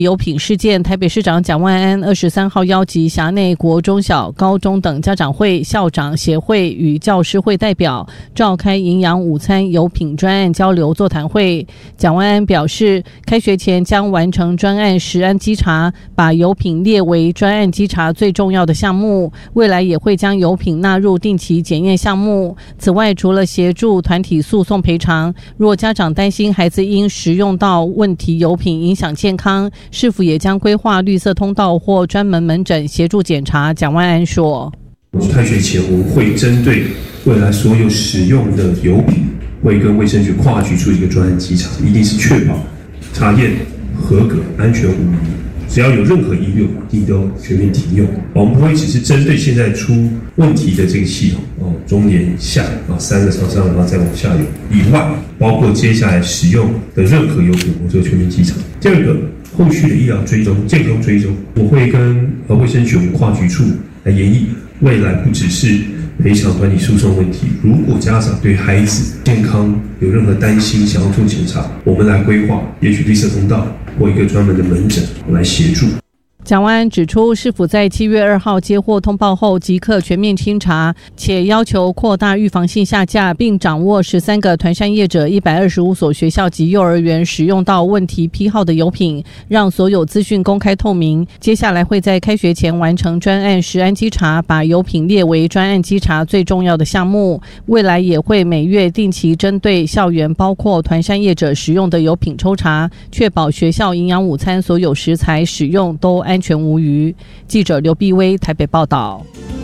油品事件，台北市长蒋万安23号邀集辖内国中小、高中等家长会、校长协会与教师会代表，召开营养午餐油品专案交流座谈会。蒋万安表示，开学前将完成专案食安稽查，把油品列为专案稽查最重要的项目，未来也会将油品纳入定期检验项目。此外，除了协助团体诉讼赔偿，若家长担心孩子因食用到问题油品影响健康，是否也将规划绿色通道或专门门诊协助检查？蒋万安说， 开学前我们会针对未来所有使用的油品，会跟卫生局跨局出一个专案稽查，一定是确保查验合格、安全无虞。只要有任何疑虑，一定都全面停用。我们不会只是针对现在出问题的这个系统中年下3个厂商，然后再往下游以外，包括接下来使用的任何油品，我做全面稽查。第二个，后续的医疗追踪、健康追踪，我会跟卫生局我们跨局处来研议，未来不只是赔偿团体诉讼问题，如果家长对孩子健康有任何担心，想要做检查，我们来规划，也许绿色通道或一个专门的门诊来协助。 蒋万安指出，市府在7月2号接获通报后即刻全面清查，且要求扩大预防性下架，并掌握13个团膳业者125所学校及幼儿园使用到问题批号的油品，让所有资讯公开透明。接下来会在开学前完成专案食安稽查，把油品列为专案稽查最重要的项目。未来也会每月定期针对校园包括团膳业者使用的油品抽查，确保学校营养午餐所有食材使用都安全无虞。记者刘碧薇台北报道。